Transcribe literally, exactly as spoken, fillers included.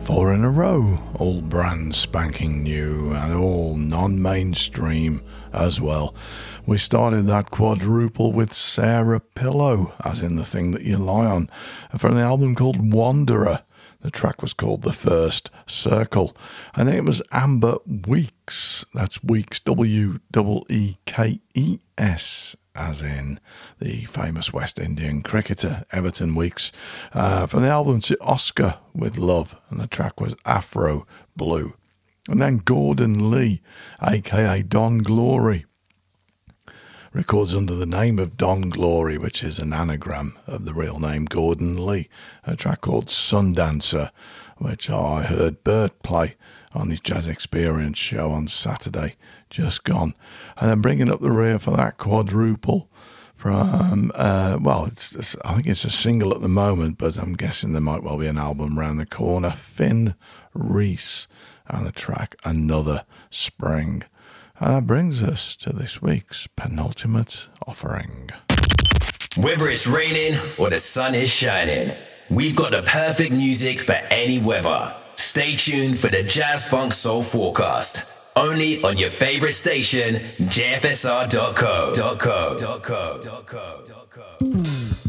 Four in a row, all brand spanking new and all non-mainstream as well. We started that quadruple with Sarah Pillow, as in the thing that you lie on, from the album called Wanderer. The track was called The First Circle. And it was Amber Weeks. That's Weeks, W E E K E S, as in the famous West Indian cricketer, Everton Weeks, uh, from the album to Oscar with Love. And the track was Afro Blue. And then Gordon Lee, a k a. Don Glory, records under the name of Don Glory, which is an anagram of the real name Gordon Lee, a track called Sundancer, which I heard Bert play on his Jazz Experience show on Saturday, just gone. And then bringing up the rear for that quadruple from, uh, well, it's, it's I think it's a single at the moment, but I'm guessing there might well be an album around the corner, Finn Reese, and the track Another Spring. And that brings us to this week's penultimate offering. Whether it's raining or the sun is shining, we've got the perfect music for any weather. Stay tuned for the Jazz Funk Soul Forecast, only on your favorite station, J F S R dot co.